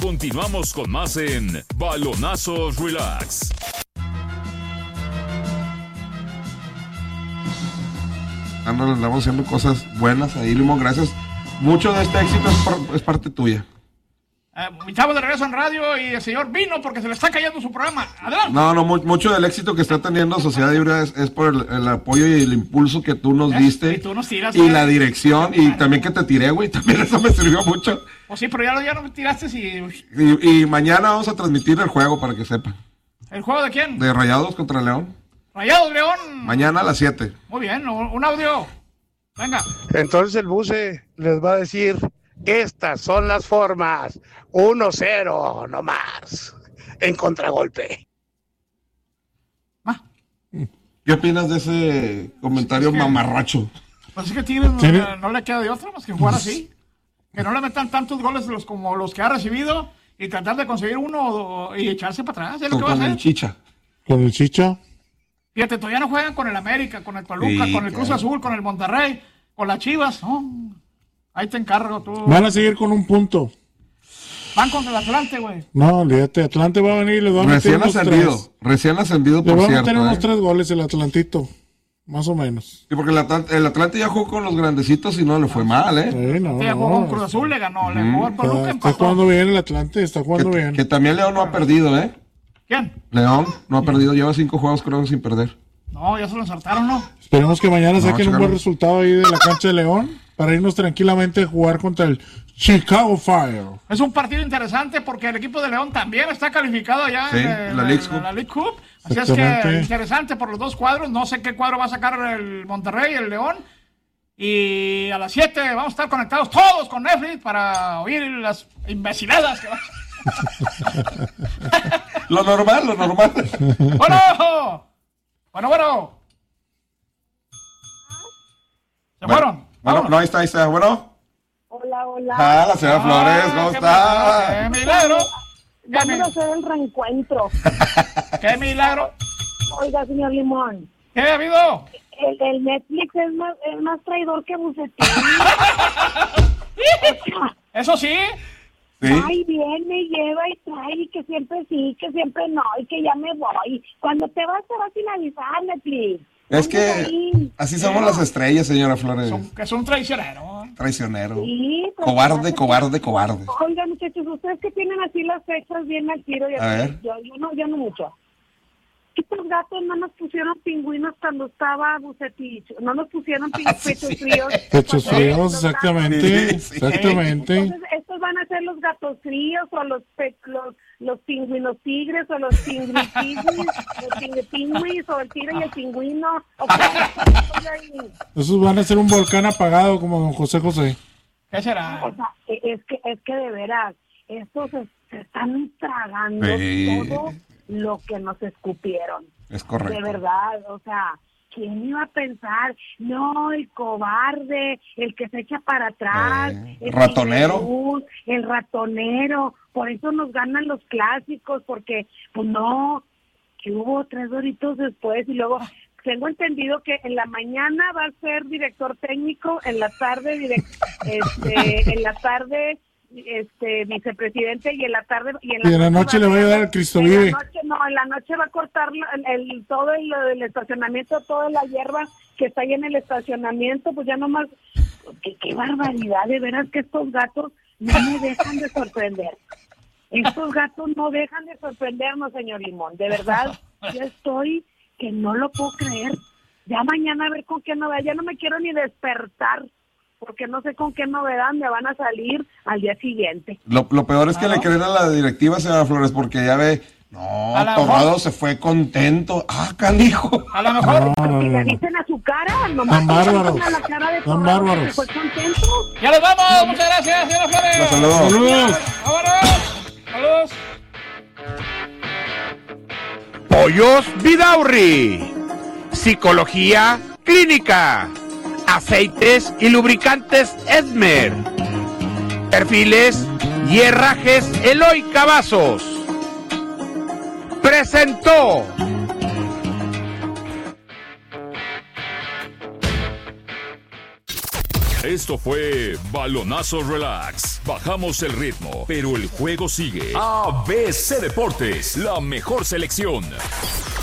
Continuamos con más en Balonazos Relax. Andamos haciendo cosas buenas ahí, Limón, gracias. Mucho de este éxito es parte tuya. Estamos de regreso en radio y el señor vino porque se le está cayendo su programa. Adelante. No, mucho del éxito que está teniendo Sociedad Híbrida es por el apoyo y el impulso que tú nos diste. Y tú nos tiras. Y la dirección, y también que te tiré, güey, también eso me sirvió mucho. Pues sí, pero ya no me tiraste y mañana vamos a transmitir el juego para que sepan. ¿El juego de quién? De Rayados contra León. Rayados León. Mañana a las 7. Muy bien, un audio. Venga. Entonces el buce les va a decir, estas son las formas, 1-0 nomás, en contragolpe. ¿Qué opinas de ese comentario mamarracho? Pues es que Tigres no le queda de otra más que jugar así. Que no le metan tantos goles como los que ha recibido y tratar de conseguir uno y echarse para atrás. Es lo que va a hacer. Con el Chicha. Fíjate, todavía no juegan con el América, con el Toluca, con el Cruz Azul, con el Monterrey, con las Chivas. No, ahí te encargo tú. Van a seguir con un punto. Van con el Atlante, güey. No, olvídate, Atlante va a venir y les va a meter unos tres. Recién ascendido, por cierto. Le va a cierto. meter unos 3 goles el Atlantito. Más o menos. Sí, porque el Atlante ya jugó con los grandecitos y no le fue mal, ¿eh? Sí, ya jugó con Cruz Azul, le ganó. Le jugó al Toluca, empató. Está jugando bien el Atlante, está jugando bien. Que también León no ha perdido, ¿eh? ¿Quién? León no ha perdido, lleva 5 juegos creo sin perder. No, ya se lo ensartaron, ¿no? Esperemos que mañana saquen un buen resultado ahí de la cancha de León para irnos tranquilamente a jugar contra el Chicago Fire. Es un partido interesante porque el equipo de León también está calificado allá en la League Cup. Así es que interesante por los dos cuadros. No sé qué cuadro va a sacar el Monterrey, el León. Y a las 7 vamos a estar conectados todos con Netflix para oír las imbeciladas que van. Lo normal. Bueno. ¿Se fueron? Bueno, no, ahí está. Bueno. Hola. La señora Flores, ¿cómo está? ¡Qué milagro! Vamos a hacer el reencuentro. ¡Qué milagro! Oiga, señor Limón. ¿Qué ha habido? El Netflix es más traidor que Bucetín. ¿Eso sí? Ay, viene, lleva y trae, y que siempre sí, que siempre no, y que ya me voy. Cuando te vas sin avisar, Netflix. Es que así somos las estrellas, señora Flores. Es un traicionero. Traicionero. Sí, cobarde. Oigan, muchachos, ustedes que tienen así las fechas bien al tiro. A ver. Yo no mucho. Estos gatos no nos pusieron pingüinos cuando estaba Bucetich, no nos pusieron pechos fríos. Pechos fríos, exactamente. Sí. Exactamente. Entonces, estos van a ser los gatos fríos o los pingüinos tigres o los pingüinos o el tigre y el pingüino. Esos van a ser un volcán apagado como don José José. ¿Qué será? O sea, es que de veras, estos se están tragando todo lo que nos escupieron. Es correcto. De verdad, o sea, ¿quién iba a pensar? No, el cobarde, el que se echa para atrás, el ratonero. El ratonero, por eso nos ganan los clásicos, porque, pues no, que hubo 3 doritos después y luego... Tengo entendido que en la mañana va a ser director técnico, en la tarde vicepresidente y en la tarde y en la noche le voy a dar el Cristo Vive. En la noche va a cortar todo el estacionamiento, toda la hierba que está ahí en el estacionamiento, pues ya nomás, qué barbaridad, de veras que estos gatos no me dejan de sorprender. Estos gatos no dejan de sorprendernos, señor Limón, de verdad, yo estoy que no lo puedo creer. Ya mañana a ver con qué novedad, ya no me quiero ni despertar, porque no sé con qué novedad me van a salir al día siguiente. Lo peor es que le creen a la directiva, señora Flores, porque ya ve, Torrado se fue contento. Canijo. A lo mejor. Porque le dicen a su cara, nomás son bárbaros. a la cara de Son Torrado, bárbaros. que fue contento. ¡Ya nos vamos! ¡Muchas gracias, señora Flores! Saludos. ¡Vámonos! Pollos Vidaurri, psicología clínica, aceites y lubricantes Esmer, perfiles y herrajes Eloy Cavazos. Presentó. Esto fue Balonazo Relax. Bajamos el ritmo, pero el juego sigue. ABC Deportes, la mejor selección.